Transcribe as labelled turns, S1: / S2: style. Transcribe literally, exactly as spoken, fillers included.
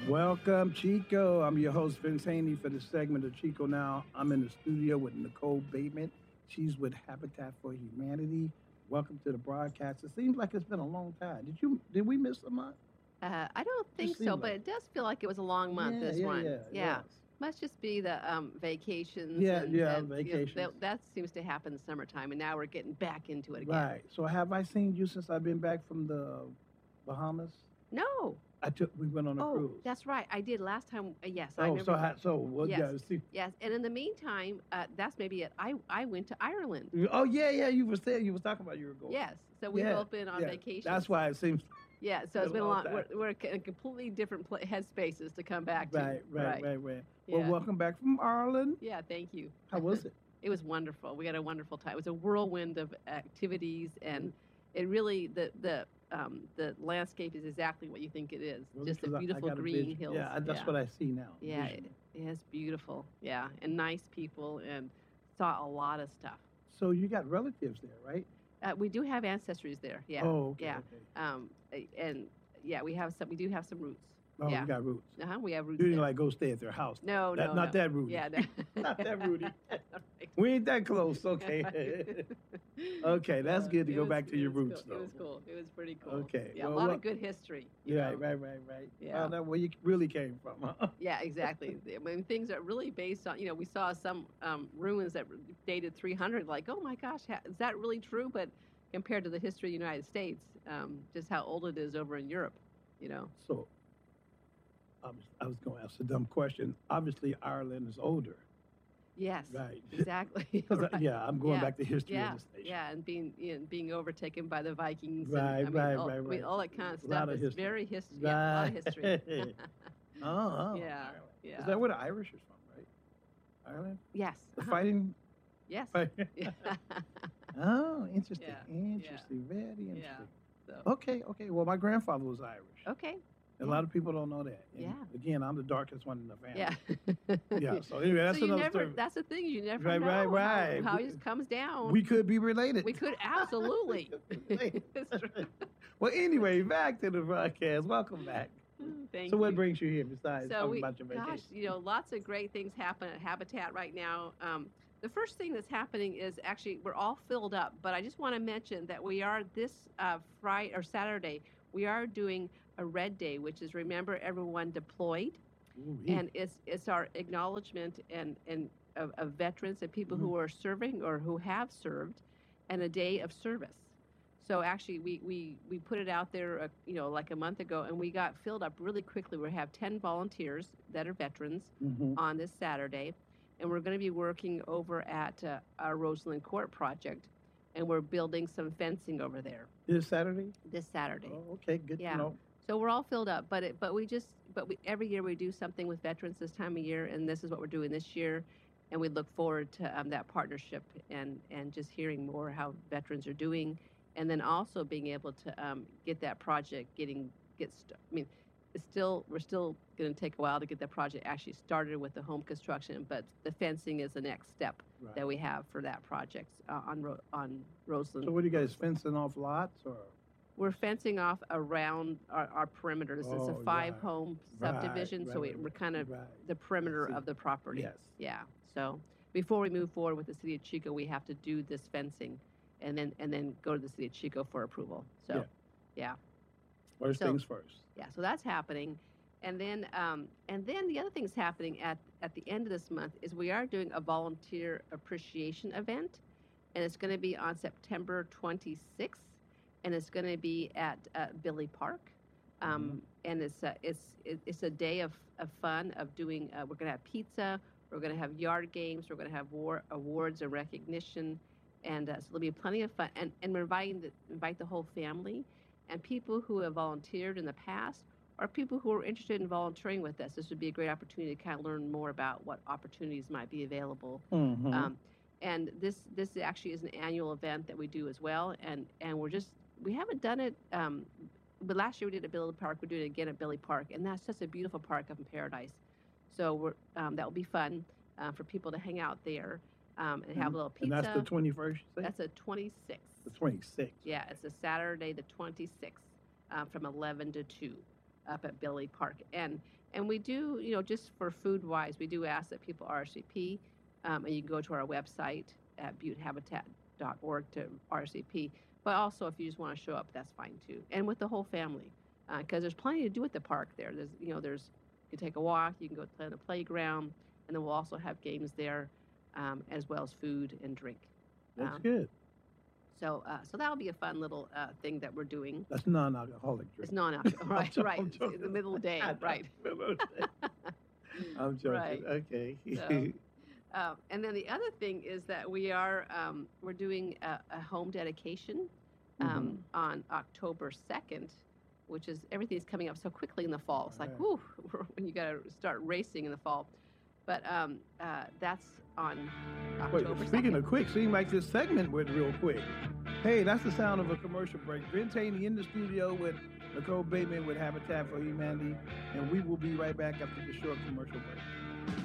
S1: Welcome, Chico. I'm your host, Vince Haney, for the segment of Chico Now. I'm in the studio with Nicole Bateman. She's with Habitat for Humanity. Welcome to the broadcast. It seems like it's been a long time. Did you? Did we miss a month?
S2: Uh, I don't think
S1: Just
S2: so,
S1: seemed
S2: but
S1: like
S2: it does feel like it was a long month.
S1: Yeah,
S2: This
S1: yeah,
S2: one,
S1: yeah. It
S2: yeah,
S1: was.
S2: must just be the um, vacations.
S1: Yeah,
S2: and,
S1: yeah,
S2: and, you know,
S1: vacations.
S2: that, that seems to happen in the summertime, and now we're getting back into it again.
S1: Right. So have I seen you since I've been back from the Bahamas?
S2: No.
S1: I took. We went on a
S2: Oh,
S1: cruise.
S2: that's right. I did last time. Uh, yes, I
S1: Oh,
S2: remember.
S1: so ha- so what?
S2: Yes.
S1: Yeah. See.
S2: Yes, and in the meantime, uh, that's maybe it. I I went to Ireland.
S1: Oh yeah, yeah. You were saying you was talking about you were going.
S2: Yes, so we've
S1: Yeah,
S2: both been on
S1: yeah.
S2: vacation.
S1: That's why it seems.
S2: Yeah, so it's
S1: been
S2: been
S1: a
S2: a
S1: long
S2: lot.
S1: time.
S2: We're, we're in completely different pla headspaces to come back to.
S1: Right, right, right, right. Well,
S2: Yeah.
S1: welcome back from Ireland.
S2: Yeah, thank you.
S1: How was it?
S2: It was wonderful. We had a wonderful time. It was a whirlwind of activities, and it really the the um, the landscape is exactly what you think it is.
S1: Well,
S2: Just the
S1: because I- I
S2: beautiful
S1: got a
S2: green
S1: vision.
S2: hills.
S1: Yeah, I- that's
S2: yeah.
S1: what I see now.
S2: Yeah,
S1: visually.
S2: it, it's beautiful. Yeah, and nice people, and saw a lot of stuff.
S1: So you got relatives there, right?
S2: Uh, we do have ancestries there. Yeah.
S1: Oh, okay.
S2: Yeah.
S1: Okay.
S2: Um, a- and yeah, we have some. We do have some roots.
S1: Oh,
S2: yeah.
S1: you got roots.
S2: Uh huh. We have roots.
S1: You didn't
S2: there.
S1: like go stay at their house.
S2: No,
S1: That-
S2: no,
S1: not
S2: no.
S1: that Rudy.
S2: Yeah, no.
S1: Not that Rudy.
S2: Right.
S1: We ain't that close. Okay. Okay, that's
S2: Uh,
S1: good to
S2: it
S1: go
S2: was-
S1: back to
S2: it
S1: your
S2: was
S1: roots,
S2: cool. It
S1: though.
S2: was cool. It was pretty cool.
S1: Okay,
S2: Yeah,
S1: well,
S2: a lot
S1: what-
S2: of good history. you
S1: Yeah,
S2: know?
S1: right, right, right.
S2: Yeah.
S1: Well, that's where you really came from, huh?
S2: Yeah, exactly. I mean, things are really based on, you know, we saw some um, ruins that were dated three hundred, like, oh my gosh, ha- is that really true? But compared to the history of the United States, um, just how old it is over in Europe, you know.
S1: So, I was, I was going to ask a dumb question. Obviously, Ireland is older,
S2: Yes,
S1: right?
S2: exactly.
S1: 'Cause I-
S2: Right.
S1: yeah, I'm going
S2: Yeah,
S1: back to history
S2: Yeah,
S1: of the nation.
S2: yeah, and being you know, being overtaken by the Vikings.
S1: Right,
S2: and, I mean,
S1: right,
S2: all,
S1: right,
S2: I mean,
S1: right.
S2: all that kind of
S1: A lot
S2: stuff
S1: of
S2: is
S1: history.
S2: very history. Yeah, a lot of history.
S1: Right. Oh, oh,
S2: Yeah,
S1: Ireland.
S2: yeah.
S1: Is that where the Irish is from, right? Ireland?
S2: Yes.
S1: The
S2: uh-huh.
S1: fighting?
S2: Yes.
S1: Fight-
S2: Yeah.
S1: Oh, interesting.
S2: Yeah,
S1: Interesting. Very interesting.
S2: So,
S1: Okay, okay. Well, my grandfather was Irish.
S2: okay.
S1: A lot of people don't know that. And
S2: Yeah.
S1: Again, I'm the darkest one in the family.
S2: Yeah.
S1: Yeah. So anyway, that's
S2: so you
S1: another
S2: never,
S1: story.
S2: That's the thing. You never
S1: Right,
S2: know
S1: right,
S2: how-
S1: right.
S2: how,
S1: We-
S2: it just comes down.
S1: We could be related.
S2: We could absolutely.
S1: We could be related.
S2: It's true.
S1: Well, anyway, back to the broadcast. Welcome back.
S2: Thank
S1: so,
S2: you.
S1: what brings you here besides
S2: So
S1: talking
S2: we,
S1: about your vacation?
S2: gosh, you know, lots of great things happen at Habitat right now. Um, the first thing that's happening is actually we're all filled up, but I just want to mention that we are this uh, Friday or Saturday. We are doing a Red Day, which is Remember Everyone Deployed,
S1: Ooh-wee.
S2: and it's it's our acknowledgement and and of, of veterans and people
S1: Mm-hmm.
S2: who are serving or who have served, and a day of service. So actually, we we we put it out there, uh, you know, like a month ago, and we got filled up really quickly. We have ten volunteers that are veterans
S1: Mhm.
S2: on this Saturday, and we're going to be working over at uh, our Roseland Court project, and we're building some fencing over there
S1: This Saturday?
S2: this Saturday.
S1: Oh, okay, good
S2: Yeah.
S1: to know.
S2: So we're all filled up, but it, but we just but we every year we do something with veterans this time of year, and this is what we're doing this year, and we look forward to um, that partnership and and just hearing more how veterans are doing, and then also being able to um, get that project getting get st- I mean, it's still we're still going to take a while to get that project actually started with the home construction, but the fencing is the next step
S1: Right.
S2: that we have for that project uh, on Ro- on Roseland.
S1: So, what are you guys fencing off lots or?
S2: We're fencing off around our, our perimeter. This is
S1: Oh,
S2: a
S1: right.
S2: five-home
S1: Right,
S2: subdivision,
S1: right,
S2: so we,
S1: right,
S2: we're kind of
S1: right.
S2: the perimeter
S1: see.
S2: of the property.
S1: Yes.
S2: Yeah. So before we move forward with the city of Chico, we have to do this fencing, and then and then go to the city of Chico for approval. So,
S1: Yeah.
S2: yeah,
S1: First
S2: So-
S1: things first.
S2: yeah. So that's happening, and then um, and then the other thing's happening at at the end of this month is we are doing a volunteer appreciation event, and it's going to be on September twenty-sixth, and it's going to be at uh, Billy Park, um, and it's a, it's it- it's a day of, of fun of doing. Uh, we're going to have pizza. We're going to have yard games. We're going to have war, awards and recognition, and uh, so there'll be plenty of fun. And and we're inviting the, invite the whole family, and people who have volunteered in the past, or people who are interested in volunteering with us. This would be a great opportunity to kind of learn more about what opportunities might be available.
S1: Mhm.
S2: Um, and this this actually is an annual event that we do as well. And and we're just we haven't done it. Um, but last year we did it at Billy Park. We're doing it again at Billy Park, and that's such a beautiful park up in Paradise. So we're um, that will be fun uh, for people to hang out there um, and have a little
S1: And
S2: pizza.
S1: that's the twenty-first, you say?
S2: That's a twenty-sixth.
S1: The twenty-sixth.
S2: Yeah, it's a Saturday, the twenty-sixth, uh, from eleven to two. up at Billy Park. And and we do, you know, just for food wise, we do ask that people R S V P, um, and you can go to our website at butte habitat dot org to R S V P. But also, if you just want to show up, that's fine too, and with the whole family, because uh, there's plenty to do at the park there. There's, you know, there's you can take a walk, you can go play on the playground, and then we'll also have games there, um, as well as food and drink.
S1: That's
S2: um,
S1: good.
S2: So, uh, so that'll be a fun little uh, thing that we're doing.
S1: That's non-alcoholic drink.
S2: It's non-alcoholic, right?
S1: I'm
S2: right.
S1: joking.
S2: It's in the middle of the day, right?
S1: I'm joking.
S2: Right.
S1: Okay.
S2: So, uh, and then the other thing is that we are um, we're doing a, a home dedication um,
S1: Mhm.
S2: on October second, which is everything's coming up so quickly in the fall. It's like,
S1: Right.
S2: whoo, when you got to start racing in the fall. But um, uh, that's on
S1: Wait,
S2: October
S1: speaking
S2: second.
S1: of quick, seemed like this segment went real quick. Hey, that's the sound of a commercial break. Vince Haney in the studio with Nicole Bateman with Habitat for Humanity, and we will be right back after the short commercial break.